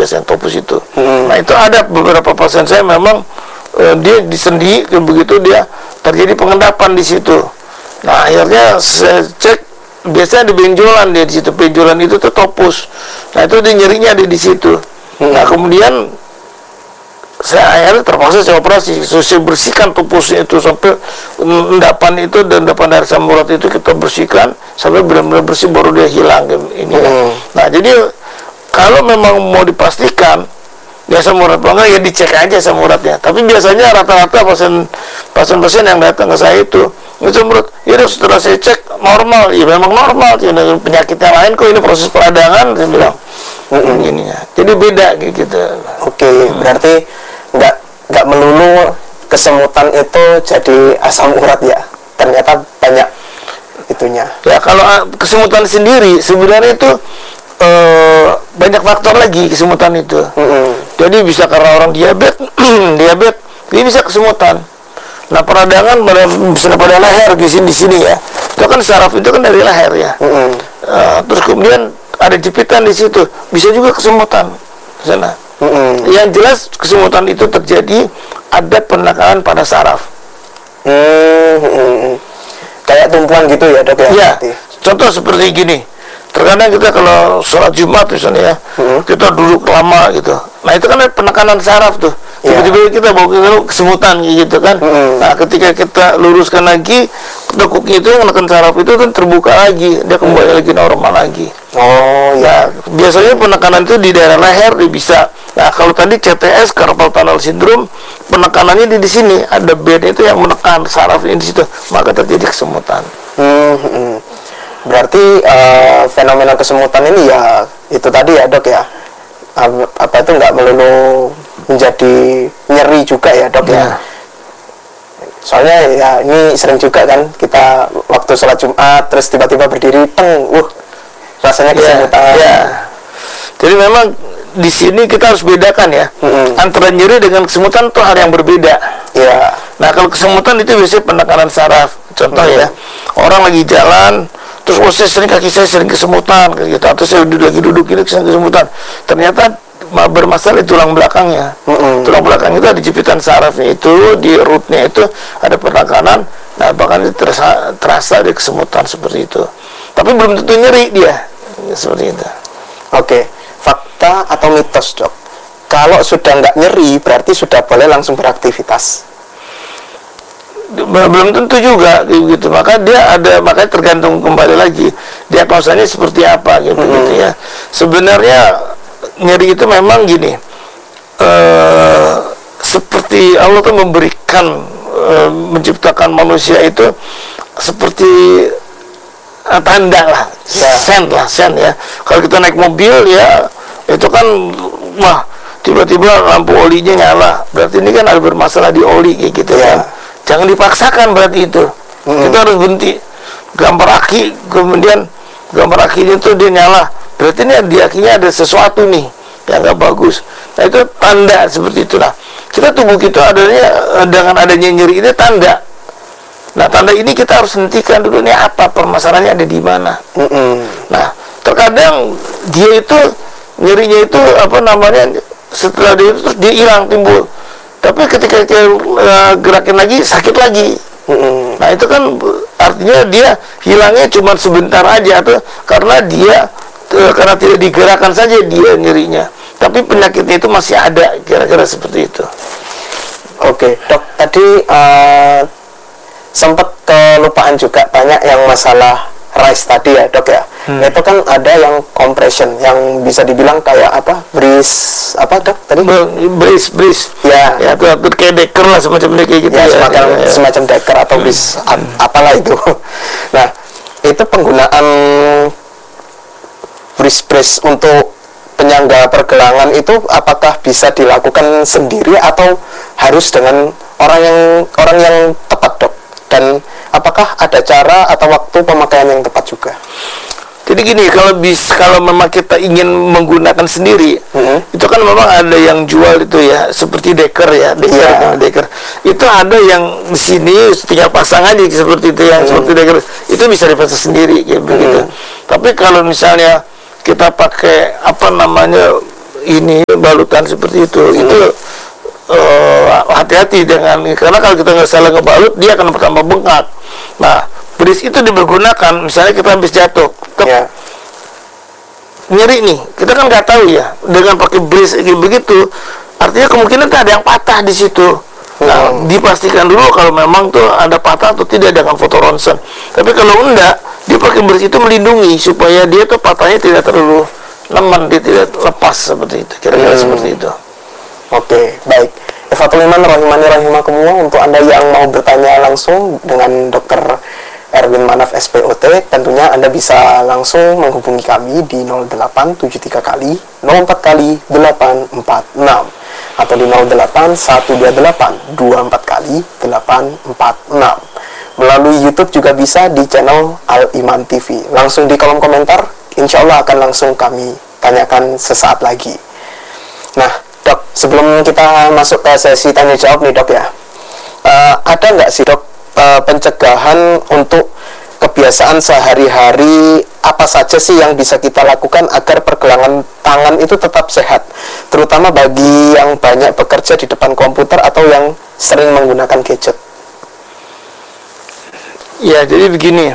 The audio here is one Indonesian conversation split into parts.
biasanya topus itu. Nah itu ada beberapa pasien saya memang dia di sendi, begitu dia terjadi pengendapan di situ. Nah akhirnya saya cek, biasanya ada benjolan dia di situ, benjolan itu tuh topus. Nah itu dia nyerinya ada di situ. Nah kemudian saya akhirnya terpaksa saya operasi, saya bersihkan topusnya itu sampai endapan itu dan endapan dari asam urat itu kita bersihkan sampai benar-benar bersih, baru dia hilang ini. Nah jadi kalau memang mau dipastikan dia asam urat bangga, ya dicek aja asam uratnya. Tapi biasanya rata-rata pasien yang datang ke saya itu asam urat, ya setelah saya cek normal, ya memang normal, penyakitnya lain kok, ini proses peradangan, saya bilang. Gini ya. Jadi beda gitu. Oke, berarti nggak melulu kesemutan itu jadi asam urat ya. Ternyata banyak itunya. Ya kalau kesemutan sendiri sebenarnya itu banyak faktor lagi kesemutan itu. Jadi bisa karena orang diabetes, dia bisa kesemutan. Nah peradangan misalnya pada leher di sini ya, itu kan saraf itu kan dari leher ya. Terus kemudian ada jepitan di situ, bisa juga kesemutan di sana. Yang jelas kesemutan itu terjadi ada penekanan pada saraf. Kayak tumpuan gitu ya dok ya? Ya, contoh seperti gini. Terkadang kita kalau sholat Jumat misalnya ya, kita duduk lama gitu. Nah itu kan ada penekanan saraf tuh. Tiba-tiba kita bawa kesemutan gitu kan. Nah ketika kita luruskan lagi, tekuknya itu yang menekan saraf itu kan terbuka lagi, dia kembali lagi normal lagi. Nah biasanya penekanan itu di daerah leher dia bisa. Nah kalau tadi CTS carpal tunnel syndrome, penekanannya di sini ada band itu yang menekan saraf ini di situ, maka terjadi kesemutan. Berarti fenomena kesemutan ini ya itu tadi ya dok ya, apa itu nggak melulu menjadi nyeri juga ya dok ya. Soalnya ya ini sering juga kan kita waktu sholat Jumat terus tiba-tiba berdiri rasanya kesemutan. Jadi memang di sini kita harus bedakan ya, antara nyeri dengan kesemutan itu hal yang berbeda. Nah kalau kesemutan itu biasanya penekanan saraf. Contoh ya, orang lagi jalan terus kaki saya sering kesemutan kayak gitu, atau saya lagi duduk ini sering kesemutan, ternyata bermasalah di tulang belakangnya. Tulang belakang itu ada jepitan sarafnya itu, di rootnya itu ada penekanan. Nah bahkan itu terasa ada kesemutan seperti itu, tapi belum tentu nyeri dia seperti itu. Oke, fakta atau mitos dok, kalau sudah nggak nyeri berarti sudah boleh langsung beraktivitas? Belum tentu juga gitu, makanya tergantung kembali lagi diagnosanya seperti apa gitu ya. Sebenarnya nyeri itu memang gini, seperti Allah tuh memberikan menciptakan manusia itu seperti tanda lah, sen ya. Kalau kita naik mobil ya itu kan tiba-tiba lampu olinya nyala, berarti ini kan ada bermasalah di oli kayak gitu kan. Jangan dipaksakan berarti itu. Kita harus berhenti. Gambar aki, kemudian gambar akinya itu dia nyala. Berarti ini di akinya ada sesuatu nih yang nggak bagus. Nah itu tanda seperti itu. Nah kita tubuh kita adanya dengan adanya nyeri ini tanda. Nah tanda ini kita harus hentikan dulu, ini apa permasalahannya, ada di mana. Nah terkadang dia itu nyerinya itu setelah dia hilang, timbul. Tapi ketika kita gerakin lagi, sakit lagi. Nah itu kan artinya dia hilangnya cuma sebentar aja, atau karena tidak digerakkan saja dia nyerinya. Tapi penyakitnya itu masih ada, kira-kira seperti itu. Oke, dok, tadi sempat kelupaan juga banyak yang masalah rise tadi ya dok ya. Itu kan ada yang compression, yang bisa dibilang kayak brace dok tadi? Brace. Ya itu kayak deker lah, semacam kayak gitu ya. Semacam deker atau brace apalah itu. Nah itu penggunaan brace untuk penyangga pergelangan itu apakah bisa dilakukan sendiri atau harus dengan orang yang tepat dok? Dan apakah ada cara atau waktu pemakaian yang tepat juga? Jadi gini, kalau memang kita ingin menggunakan sendiri, itu kan memang ada yang jual itu ya, seperti deker ya, deker. Itu ada yang di sini tinggal pasang aja seperti itu, yang seperti deker. Itu bisa dipasang sendiri kayak begitu. Tapi kalau misalnya kita pakai ini balutan seperti itu. Itu hati-hati dengan, karena kalau kita nggak salah ngebalut, dia akan bertambah bengkak. Nah, bris itu dipergunakan, misalnya kita habis jatuh, nyeri nih, kita kan nggak tahu ya, dengan pakai bris kayak begitu, artinya kemungkinan ada yang patah di situ. Nah, dipastikan dulu kalau memang tuh ada patah atau tidak dengan foto ronsen. Tapi kalau enggak, dia pakai bris itu melindungi supaya dia tuh patahnya tidak terlalu leman, dia tidak lepas seperti itu, kira-kira seperti itu. Oke, baik. Ikhwatul Iman rahimani rahimakumullah, untuk Anda yang mau bertanya langsung dengan Dr. Erwin Manaf SPOT, tentunya Anda bisa langsung menghubungi kami di 0873 kali 04 kali 846 atau di 08128 24 kali 846. Melalui YouTube juga bisa di channel Al Iman TV. Langsung di kolom komentar, insya Allah akan langsung kami tanyakan sesaat lagi. Nah, Dok, sebelum kita masuk ke sesi tanya jawab nih Dok ya, ada nggak sih Dok pencegahan untuk kebiasaan sehari-hari, apa saja sih yang bisa kita lakukan agar pergelangan tangan itu tetap sehat, terutama bagi yang banyak bekerja di depan komputer atau yang sering menggunakan gadget? Ya, jadi begini,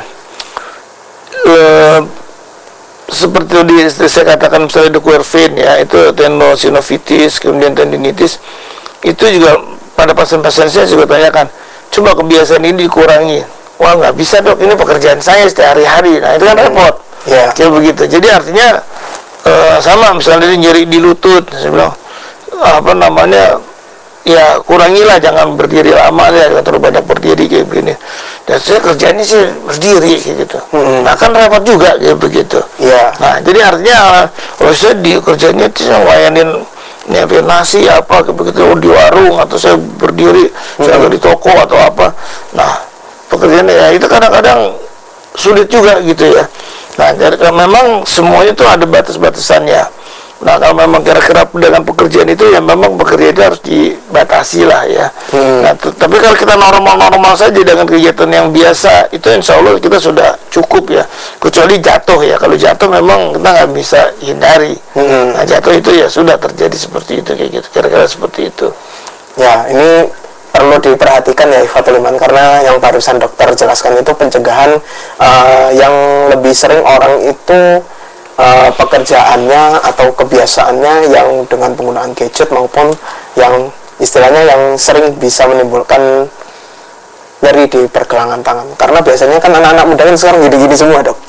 seperti tadi saya katakan, misalnya De Quervain ya, itu tendinosinovitiis, kemudian tendinitis, itu juga pada pasien-pasien saya juga tanyakan, coba kebiasaan ini dikurangi. Wah, nggak bisa Dok, ini pekerjaan saya sehari-hari. Nah, itu kan repot. Kayak begitu. Jadi artinya sama, misalnya dia nyeri di lutut, saya bilang ya kurangilah, jangan berdiri lama ya, terlalu banyak berdiri kayak begini. Dan saya kerjanya sih berdiri kayak gitu. Nah, kan repot juga kayak begitu. Nah, jadi artinya kalau saya di kerjanya itu saya ngelayanin nyiapin nasi apa kayak begitu di warung, atau saya berdiri saya di toko atau apa. Nah, pekerjaannya ya itu kadang-kadang sulit juga gitu ya. Nah, jadi memang semuanya itu ada batas-batasannya. Nah, kalau memang kira-kira dengan pekerjaan itu ya memang pekerjaan itu harus dibatasi lah ya. Nah, tapi kalau kita normal-normal saja dengan kegiatan yang biasa, itu insya Allah kita sudah cukup ya. Kecuali jatuh ya, kalau jatuh memang kita nggak bisa hindari. Nah, jatuh itu ya sudah terjadi seperti itu, kayak gitu, kira-kira seperti itu. Ya, ini perlu diperhatikan ya Ikhwatul Iman, karena yang barusan dokter jelaskan itu pencegahan yang lebih sering orang itu pekerjaannya atau kebiasaannya yang dengan penggunaan gadget, maupun yang istilahnya yang sering bisa menimbulkan nyeri di pergelangan tangan. Karena biasanya kan anak-anak muda kan sekarang gini-gini semua Dok.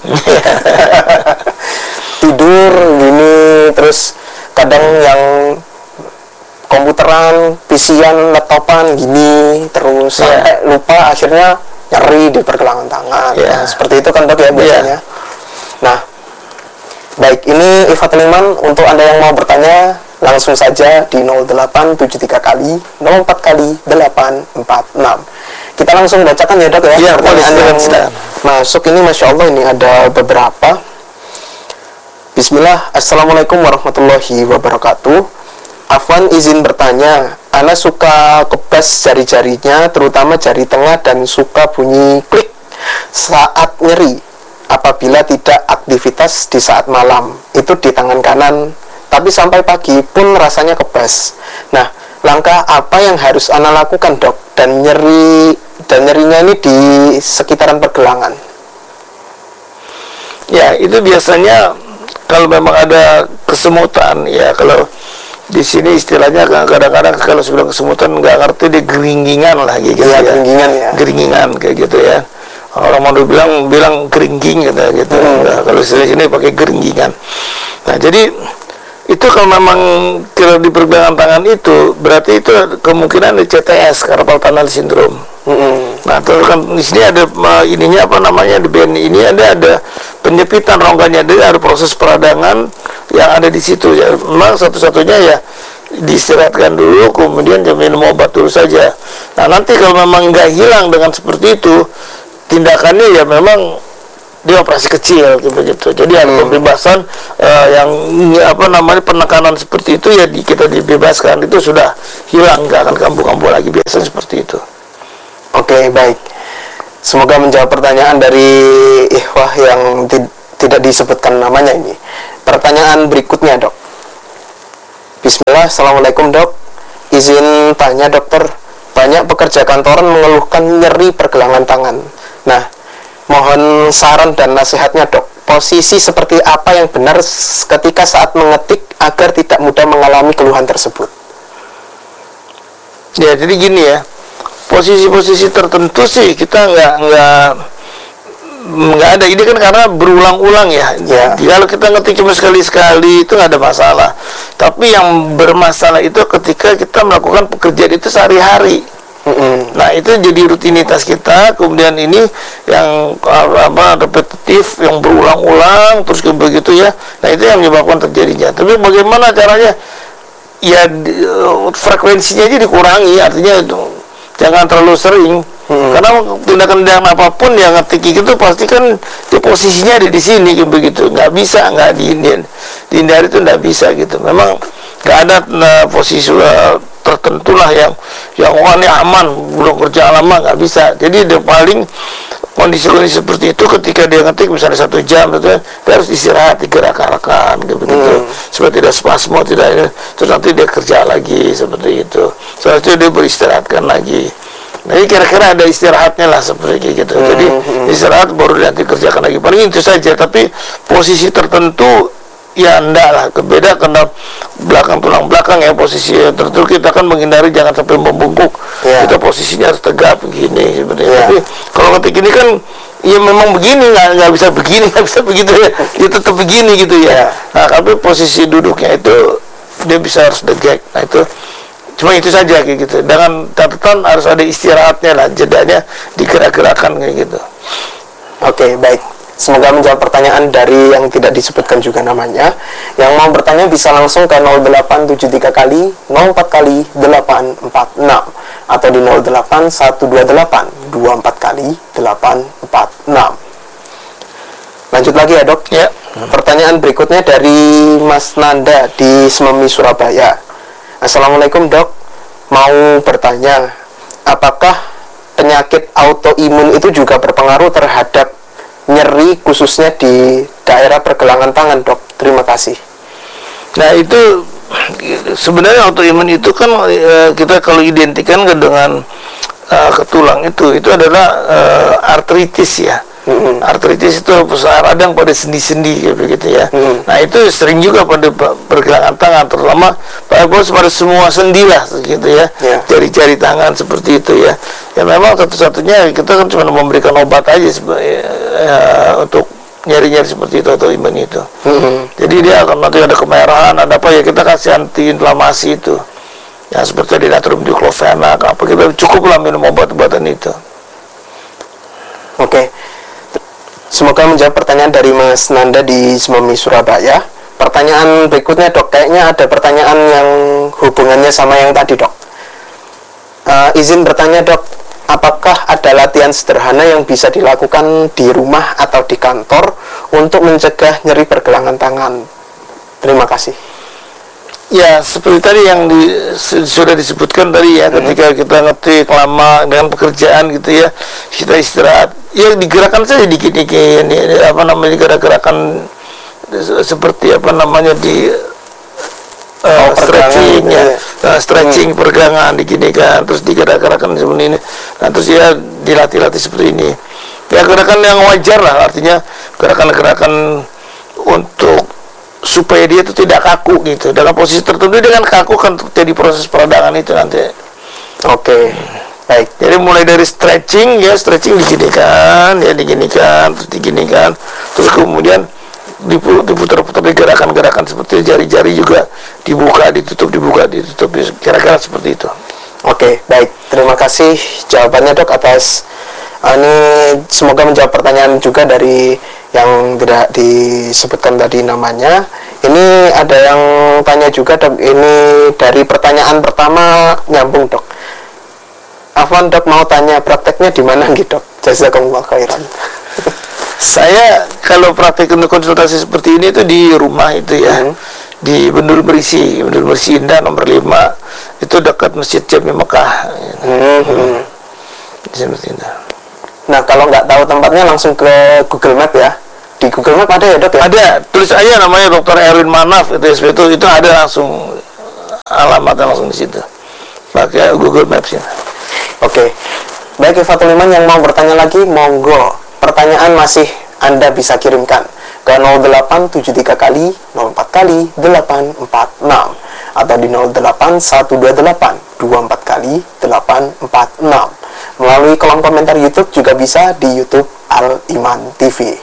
Tidur gini, terus kadang yang komputeran, PC-an, laptopan gini terus sampai lupa, akhirnya nyeri di pergelangan tangan. Nah, seperti itu kan Dok ya biasanya. Nah, baik, ini Ikhwatul Iman, untuk Anda yang mau bertanya langsung saja di 0873 kali 04 kali 846. Kita langsung bacakan ya Dok ya, pertanyaan yang masuk ini. Masya Allah, ini ada beberapa. Bismillah. Assalamualaikum warahmatullahi wabarakatuh. Afwan izin bertanya, Ana suka kebas jari-jarinya, terutama jari tengah, dan suka bunyi klik saat nyeri apabila tidak aktivitas di saat malam, itu di tangan kanan, tapi sampai pagi pun rasanya kebas. Nah, langkah apa yang harus Ana lakukan Dok, dan nyerinya ini di sekitaran pergelangan? Ya, itu biasanya kalau memang ada kesemutan ya, kalau di sini istilahnya kadang-kadang kalau sudah kesemutan nggak ngerti, di geringingan lah gitu ya, geringingan kayak gitu ya. Orang mau bilang geringging gitu. Nah, kalau istilah sini pakai geringingan. Nah, jadi itu kalau memang kalau di pergelangan tangan itu berarti itu kemungkinan ada CTS, carpal tunnel syndrome. Nah, terus kan di sini ada ininya apa namanya, di BNI ini ada penyepitan rongganya, ada proses peradangan yang ada di situ ya. Memang satu-satunya ya diistirahatkan dulu, kemudian minum obat dulu saja. Nah, nanti kalau memang nggak hilang dengan seperti itu, tindakannya ya memang dioperasi kecil begitu. Jadi ada pembebasan yang apa namanya, penekanan seperti itu ya, kita dibebaskan, itu sudah hilang, nggak akan kambuh-kambuh lagi, biasanya seperti itu. Oke, baik. Semoga menjawab pertanyaan dari ikhwah yang tidak disebutkan namanya ini. Pertanyaan berikutnya Dok, Bismillah, Assalamualaikum dok. Izin tanya dokter, banyak pekerja kantoran mengeluhkan nyeri pergelangan tangan. Nah, mohon saran dan nasihatnya dok. Posisi seperti apa yang benar ketika saat mengetik agar tidak mudah mengalami keluhan tersebut? Ya, jadi gini ya, posisi-posisi tertentu sih kita nggak ada. Ini kan karena berulang-ulang ya. Kalau kita ngetik cuma sekali-sekali itu nggak ada masalah. Tapi yang bermasalah itu ketika kita melakukan pekerjaan itu sehari-hari. Nah, itu jadi rutinitas kita. Kemudian ini yang repetitif, yang berulang-ulang terus begitu ya. Nah, itu yang menyebabkan terjadinya. Tapi bagaimana caranya? Ya, frekuensinya aja dikurangi. Artinya itu jangan terlalu sering. Karena tindakan apapun yang ngetik itu pasti kan di posisinya ada di sini begitu, nggak bisa nggak dihindari itu nggak bisa gitu. Memang nggak ada posisi tertentu lah yang wah ini aman belum kerja lama, nggak bisa. Jadi dia paling kondisi-kondisi seperti itu ketika dia ngetik misalnya 1 jam dia harus istirahat, digerak-gerakan begitu supaya tidak spasmo, tidak terus nanti dia kerja lagi seperti itu. Setelah itu dia beristirahatkan lagi. Nah, ini kira-kira ada istirahatnya lah seperti gitu. Jadi istirahat baru nanti kerjakan lagi. Paling itu saja. Tapi posisi tertentu ya enggak lah. Beda karena tulang belakang ya, posisi tertentu kita kan menghindari jangan sampai membungkuk. Kita posisinya harus tegap begini seperti itu. Tapi kalau ketik ini kan ya memang begini, nggak bisa begini, nggak bisa begitu ya. Dia tetap begini gitu ya. Nah, tapi posisi duduknya itu dia bisa harus degek. Nah, itu cuma itu saja kayak gitu. Dengan catatan harus ada istirahatnya lah, jedanya digerak-gerakan kayak gitu. Oke, baik. Semoga menjawab pertanyaan dari yang tidak disebutkan juga namanya. Yang mau bertanya bisa langsung ke 0873 kali 04 kali 846 atau di 08128 24 kali 846. Lanjut lagi ya dok. Ya. Pertanyaan berikutnya dari Mas Nanda di Sememi, Surabaya. Assalamualaikum dok, mau bertanya, apakah penyakit autoimun itu juga berpengaruh terhadap nyeri khususnya di daerah pergelangan tangan dok? Terima kasih. Nah, itu sebenarnya autoimun itu kan kita kalau identikan dengan ke tulang itu adalah artritis ya. Artritis itu radang pada sendi-sendi begitu ya. Nah, itu sering juga pada pergelangan tangan, terutama pada semua sendi lah gitu ya. Jari-jari tangan seperti itu ya. Ya memang satu-satunya kita kan cuma memberikan obat aja untuk nyeri-nyeri seperti itu atau imun itu. Jadi dia akan nanti ada kemerahan, ada apa ya, kita kasih anti-inflamasi itu. Ya seperti di natrium diklofenak, apa kita cukuplah minum obat-obatan itu. Oke. Semoga menjawab pertanyaan dari Mas Nanda di Sememi, Surabaya. Pertanyaan berikutnya dok, kayaknya ada pertanyaan yang hubungannya sama yang tadi dok. Izin bertanya dok, apakah ada latihan sederhana yang bisa dilakukan di rumah atau di kantor untuk mencegah nyeri pergelangan tangan? Terima kasih. Ya, seperti tadi yang sudah disebutkan tadi ya, ketika kita ngetik lama dengan pekerjaan gitu ya, kita istirahat, ya digerakkan saja dikit-dikit, ya, gerak-gerakan seperti di stretching ya, stretching pergelangan diginikan, terus digerak-gerakan seperti ini. Nah, terus ya dilatih-latih seperti ini. Ya gerakan yang wajar lah, artinya gerakan-gerakan untuk supaya dia itu tidak kaku gitu. Dalam posisi tertentu dengan kaku kan terjadi proses peradangan itu nanti. Oke. Baik. Jadi mulai dari stretching ya, stretching diginikan, terus diginikan, terus kemudian diputar-putar gerakan-gerakan seperti jari-jari juga dibuka, ditutup, kira-kira seperti itu. Oke, baik. Terima kasih jawabannya dok atas ini, semoga menjawab pertanyaan juga dari yang tidak disebutkan tadi namanya. Ini ada yang tanya juga dok, ini dari pertanyaan pertama nyambung dok. Afwan dok, mau tanya prakteknya di mana gitu dok? Jazakumullah khairan. Saya kalau praktek untuk konsultasi seperti ini itu di rumah itu ya. Di Bendul Berisi Indah nomor 5 itu dekat Masjid Jami Mekah. Di Masjid Indah. Nah, kalau nggak tahu tempatnya langsung ke Google Map ya. Di Google Map ada ya dok ya? Ada, tulis aja namanya Dr. Erwin Manaf itu ada langsung alamatnya langsung di situ. Pakai Google Maps-nya. Oke. Baik, Ifatul Iman yang mau bertanya lagi, monggo. Pertanyaan masih Anda bisa kirimkan ke 0873 kali 04 kali 846 atau di 08128 24 kali 846. Melalui kolom komentar YouTube juga bisa di YouTube Al Iman TV.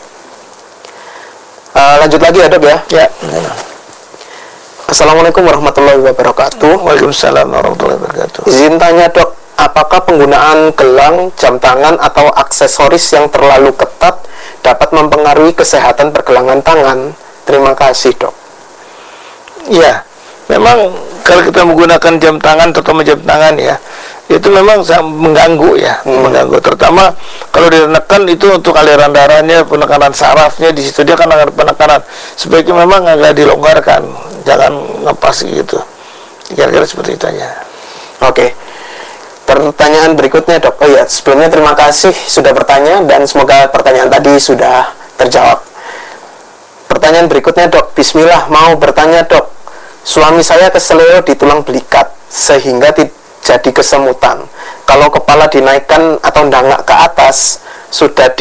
Lanjut lagi ya, Dok ya. Ya. Assalamualaikum warahmatullahi wabarakatuh. Waalaikumsalam warahmatullahi wabarakatuh. Izin tanya, Dok, apakah penggunaan gelang, jam tangan, atau aksesoris yang terlalu ketat dapat mempengaruhi kesehatan pergelangan tangan? Terima kasih, Dok. Ya, memang kalau kita menggunakan jam tangan, terutama jam tangan ya, itu memang sangat mengganggu ya, mengganggu. Terutama kalau ditekan itu untuk aliran darahnya, penekanan sarafnya di situ dia kan ada penekanan. Sebaiknya memang agak dilonggarkan, jangan ngepas gitu. Kira-kira seperti itu aja. Oke. Pertanyaan berikutnya, Dok. Oh ya, sebelumnya terima kasih sudah bertanya dan semoga pertanyaan tadi sudah terjawab. Pertanyaan berikutnya, Dok. Bismillah, mau bertanya, Dok. Suami saya keseleo di tulang belikat sehingga jadi kesemutan. Kalau kepala dinaikkan atau dangak ke atas, sudah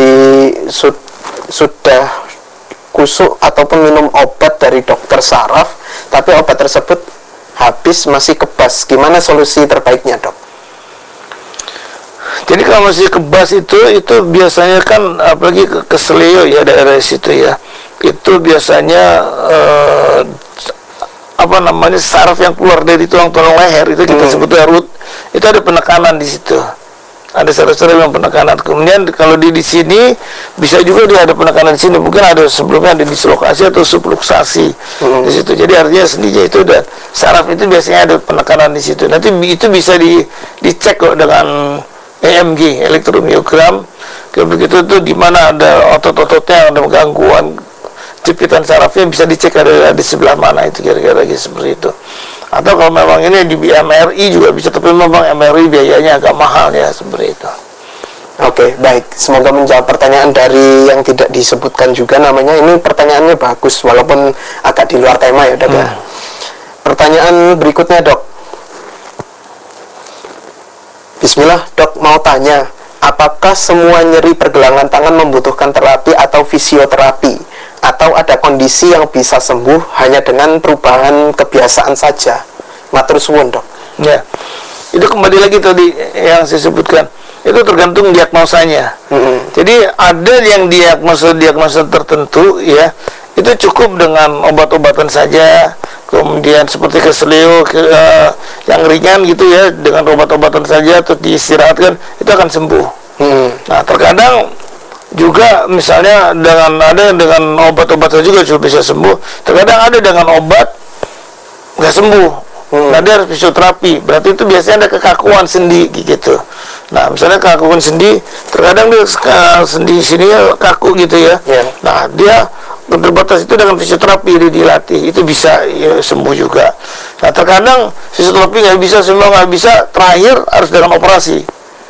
kusuk ataupun minum obat dari dokter saraf, tapi obat tersebut habis masih kebas. Gimana solusi terbaiknya, Dok? Jadi kalau masih kebas itu biasanya kan apalagi keseleo ya daerah situ ya, itu biasanya saraf yang keluar dari tulang-tulang leher itu kita sebutnya root, itu ada penekanan di situ, ada saraf-saraf yang penekanan. Kemudian kalau di sini bisa juga dia ada penekanan di sini, mungkin ada sebelumnya ada dislokasi atau subluksasi di situ. Jadi artinya sendirinya itu dan saraf itu biasanya ada penekanan di situ. Nanti itu bisa dicek kok dengan EMG, elektromiogram. Begitu itu di mana ada otot-ototnya ada gangguan jepitan sarafnya bisa dicek ada di sebelah mana itu kira-kira seperti itu. Atau kalau memang ini di MRI juga bisa, tapi memang MRI biayanya agak mahal ya seperti itu. Oke, baik. Semoga menjawab pertanyaan dari yang tidak disebutkan juga namanya. Ini pertanyaannya bagus walaupun agak di luar tema ya, Dok. Pertanyaan berikutnya, Dok. Bismillah, Dok, mau tanya, apakah semua nyeri pergelangan tangan membutuhkan terapi atau fisioterapi? Atau ada kondisi yang bisa sembuh hanya dengan perubahan kebiasaan saja? Matur suwun, Dok. Ya, itu kembali lagi tadi yang saya sebutkan, itu tergantung diagnosanya. Jadi ada yang diagnosa tertentu ya, itu cukup dengan obat-obatan saja. Kemudian seperti keseleo yang ringan gitu ya, dengan obat-obatan saja terus diistirahatkan itu akan sembuh. Nah, terkadang juga misalnya dengan obat-obatan juga bisa sembuh. Terkadang ada dengan obat nggak sembuh. Nah, dia harus fisioterapi. Berarti itu biasanya ada kekakuan sendi gitu. Nah, misalnya kekakuan sendi, terkadang dia sendi sini kaku gitu ya. Nah, dia terbatas itu dengan fisioterapi dilatih itu bisa ya, sembuh juga. Nah, terkadang fisioterapi nggak bisa, semua nggak bisa, terakhir harus dengan operasi.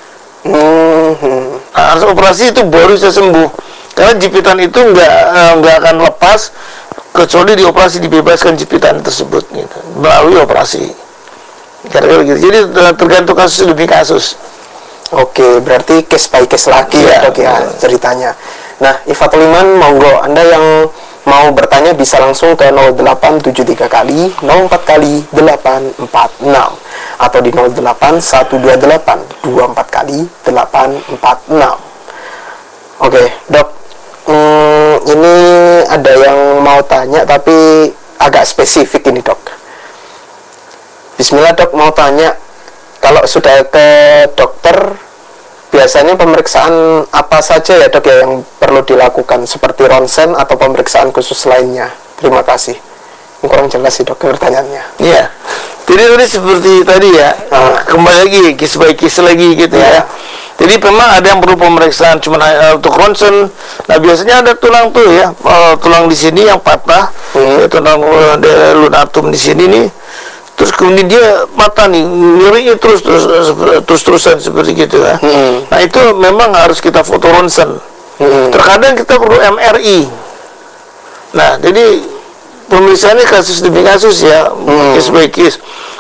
Nah, harus operasi itu baru bisa sembuh, karena jepitan itu nggak akan lepas kecuali dioperasi, dibebaskan jepitan tersebut gitu, melalui operasi. Kira-kira gitu. Jadi tergantung kasus demi kasus. Oke, berarti case by case lagi ya, Dok ya ceritanya. Nah, Ifatul Iman, monggo Anda yang mau bertanya bisa langsung ke 0873 kali 04 kali 846 atau di 08128 24 kali 846. Oke, Dok. Ini ada yang mau tanya tapi agak spesifik ini, Dok. Bismillah, Dok, mau tanya, kalau sudah ke dokter biasanya pemeriksaan apa saja ya, Dok ya, yang perlu dilakukan seperti ronsen atau pemeriksaan khusus lainnya? Terima kasih. Ini kurang jelas sih, Dok, pertanyaannya. Iya. Jadi tadi seperti tadi ya, kembali lagi case by case lagi gitu ya. Jadi memang ada yang perlu pemeriksaan cuma untuk ronsen. Nah, biasanya ada tulang tuh ya, tulang di sini yang patah, ya, tulang lunatum di sini nih. Terus kemudian dia patah nih, nyerinya terus-terusan seperti gitu ya. Nah, itu memang harus kita foto ronsen. Terkadang kita perlu MRI. Nah, jadi pemeriksaannya kasus demi kasus ya, case by case.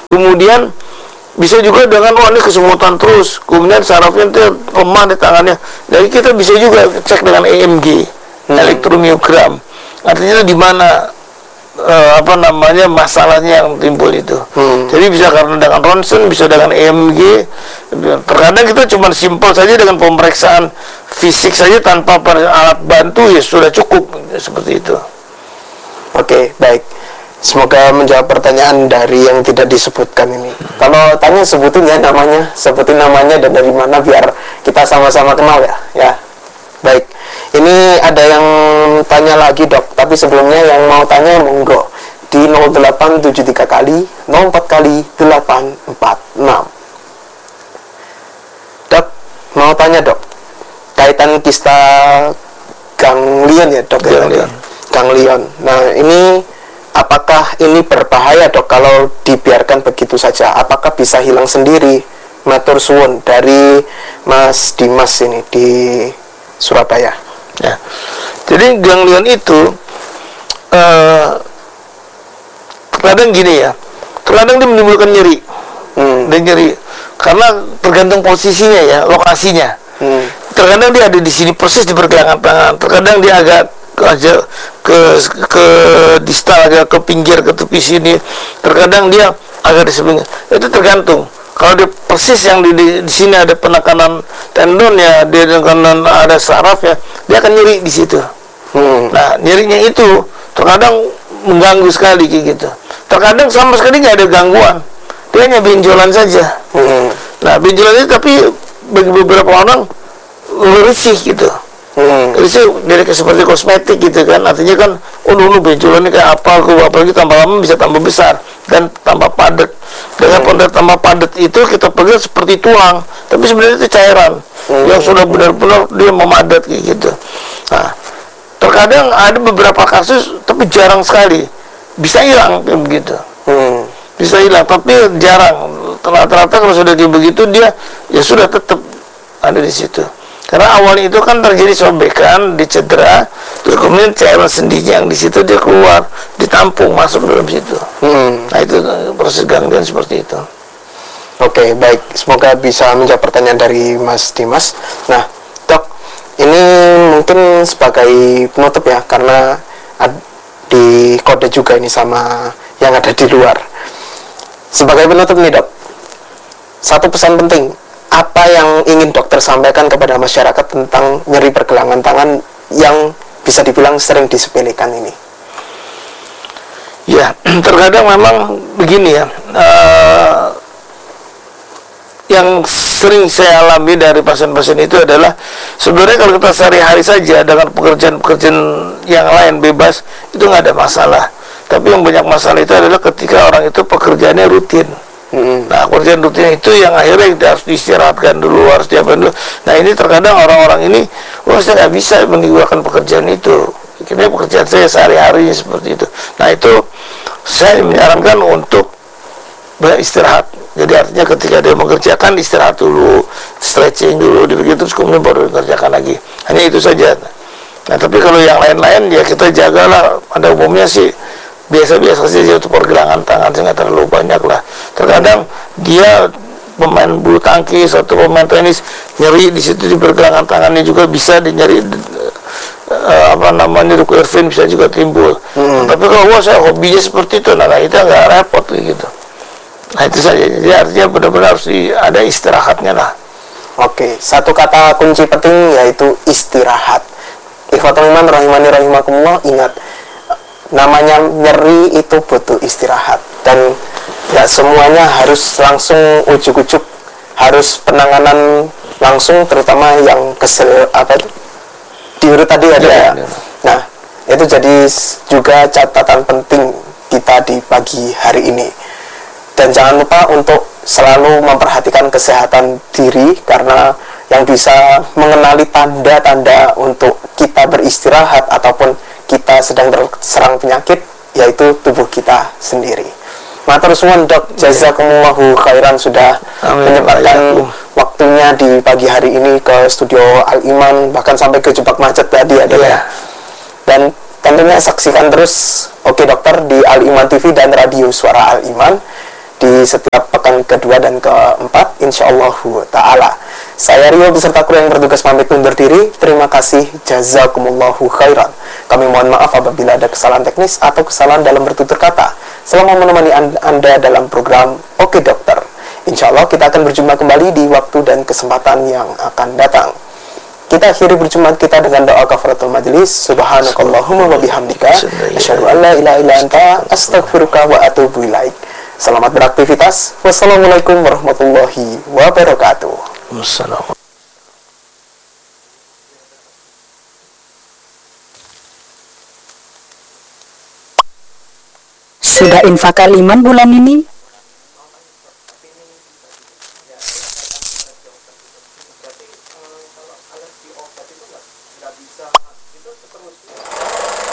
Kemudian bisa juga dengan ini kesemutan terus, kemudian sarafnya itu lemah di tangannya. Jadi kita bisa juga cek dengan EMG, elektromiogram. Artinya di mana masalahnya yang timbul itu. Jadi bisa karena dengan ronsen, bisa dengan EMG. Terkadang kita cuma simpel saja dengan pemeriksaan fisik saja tanpa alat bantu ya sudah cukup, seperti itu. Oke, baik. Semoga menjawab pertanyaan dari yang tidak disebutkan ini. Kalau tanya sebutin namanya dan dari mana biar kita sama-sama kenal ya. Ya. Baik. Ini ada yang tanya lagi, Dok, tapi sebelumnya yang mau tanya monggo di 0873 kali 04 kali 846. Dok, mau tanya, Dok. Kaitan kista ganglion ya, Dok. Ganglion. Nah, ini apakah ini berbahaya, Dok, kalau dibiarkan begitu saja? Apakah bisa hilang sendiri? Matur suwun dari Mas Dimas ini di Surabaya. Ya. Jadi ganglion itu terkadang gini ya, terkadang dia menimbulkan nyeri, dan nyeri karena tergantung posisinya ya, lokasinya. Terkadang dia ada di sini persis di pergelangan tangan, terkadang dia agak ke distal, agak ke pinggir, ke tepi sini, terkadang dia agak di sebelah. Itu tergantung. Kalau dia persis yang di sini ada penekanan tendon ya, dia dengan ada saraf ya, dia akan nyeri di situ. Nah, nyerinya itu terkadang mengganggu sekali kayak gitu. Terkadang sama sekali nggak ada gangguan, dia hanya benjolan saja. Nah, benjolan itu tapi bagi beberapa orang risih gitu. Risih dari seperti kosmetik gitu kan, artinya kan, dulu benjolan ini kayak apa, apalagi tambah lama bisa tambah besar dan tambah padat. Dengan tambah padat itu kita pegang seperti tulang, tapi sebenarnya itu cairan yang sudah benar-benar dia memadat kayak gitu. Nah, terkadang ada beberapa kasus, tapi jarang sekali bisa hilang kayak begitu. Bisa hilang, tapi jarang. Rata-rata kalau sudah kayak begitu dia ya sudah tetap ada di situ. Karena awalnya itu kan terjadi sobekan, dicedera, terus kemudian cairan sendinya yang di situ dia keluar, ditampung masuk dalam situ. Nah, itu proses ganglion seperti itu. Oke, baik. Semoga bisa menjawab pertanyaan dari Mas Dimas. Nah, Dok, ini mungkin sebagai penutup ya, karena di kode juga ini sama yang ada di luar. Sebagai penutup nih, Dok, satu pesan penting. Apa yang ingin dokter sampaikan kepada masyarakat tentang nyeri pergelangan tangan yang bisa dibilang sering disepelekan ini? Ya, terkadang memang begini ya, yang sering saya alami dari pasien-pasien itu adalah sebenarnya kalau kita sehari-hari saja dengan pekerjaan-pekerjaan yang lain bebas itu nggak ada masalah. Tapi yang banyak masalah itu adalah ketika orang itu pekerjaannya rutin. Nah, pekerjaan rutin itu yang akhirnya harus diistirahatkan dulu, harus diapain dulu. Nah, ini terkadang orang-orang ini, saya nggak bisa meninggalkan pekerjaan itu. Kira pekerjaan saya sehari-hari seperti itu. Nah, itu saya menyarankan untuk beristirahat. Jadi artinya ketika dia mengerjakan, istirahat dulu, stretching dulu, begitu terus kemudian baru dikerjakan lagi. Hanya itu saja. Nah, tapi kalau yang lain-lain ya kita jagalah. Pada umumnya sih biasa-biasa saja untuk pergelangan tangan, nggak terlalu banyak lah. Terkadang dia pemain bulu tangkis atau pemain tenis nyeri di situ di pergelangan tangannya juga bisa nyeri Irvin bisa juga timbul. Tapi kalau saya hobinya seperti itu, nah itu nggak repot gitu. Nah itu saja. Jadi artinya benar-benar harus ada istirahatnya lah. Oke, satu kata kunci penting yaitu istirahat. Ikhwatul iman rahimani rahimakumullah, ingat, namanya nyeri itu butuh istirahat, dan nggak semuanya harus langsung ujuk-ujuk harus penanganan langsung, terutama yang diurut tadi ada ya. Nah, itu jadi juga catatan penting kita di pagi hari ini. Dan jangan lupa untuk selalu memperhatikan kesehatan diri, karena yang bisa mengenali tanda-tanda untuk kita beristirahat ataupun kita sedang terserang penyakit yaitu tubuh kita sendiri. Matur suwun, Dok, jazakumullahu khairan sudah menyempatkan waktunya di pagi hari ini ke studio Al-Iman, bahkan sampai ke jebak macet tadi ada ya. Dan tentunya saksikan terus Oke Dokter di Al-Iman TV dan Radio Suara Al-Iman. di setiap pekan kedua dan keempat, insyaallah ta'ala. Saya Rio beserta kru yang bertugas pamit undur diri. Terima kasih, jazakumullahu khairan. Kami mohon maaf apabila ada kesalahan teknis atau kesalahan dalam bertutur kata selama menemani Anda dalam program Oke Dokter. Insyaallah kita akan berjumpa kembali di waktu dan kesempatan yang akan datang. Kita akhiri perjumpaan kita dengan doa kafaratul majelis. Subhanakallahumma wa bihamdika asyhadu an la ilaha illa anta astaghfiruka wa atubu ilaik. Selamat beraktivitas. Wassalamualaikum warahmatullahi wabarakatuh. Wassalamualaikum. Sudah infak iman bulan ini?